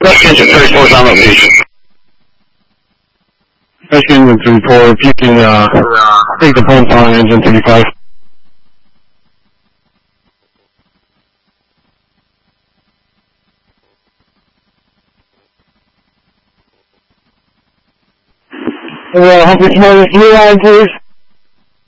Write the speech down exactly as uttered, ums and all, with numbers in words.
Rush engine thirty-four is on location. Rush engine thirty-four, if you can uh, take the pump on engine thirty-five. Uh, Humphrey Smart, you line, please.